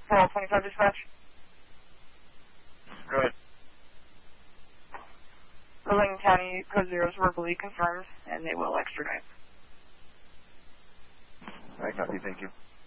Call 25 dispatch. Go ahead. Burlington County Code 0 is verbally confirmed, and they will extradite. I copy, thank you.